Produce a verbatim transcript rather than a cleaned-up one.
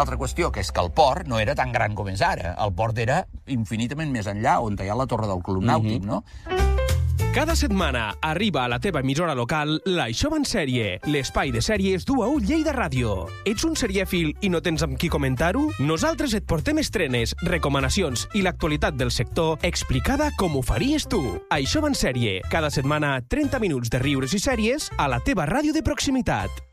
Altra qüestió, que és que el port no era tan gran com és ara. El port era infinitament més enllà, on hi ha la torre del Club Nàutic, no? Cada setmana arriba a la teva emissora local l'Això va en sèrie, l'espai de sèries d'U A U Lleida Ràdio. Ets un serièfil i no tens amb qui comentar-ho? Nosaltres et portem estrenes, recomanacions i l'actualitat del sector explicada com ho faries tu. Això va en sèrie, cada setmana trenta minuts de riures i sèries a la teva ràdio de proximitat.